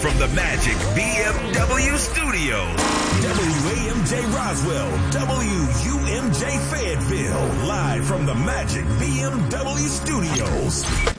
from the Magic BMW Studios. WAMJ Roswell, WUMJ Fayetteville, live from the Magic BMW Studios.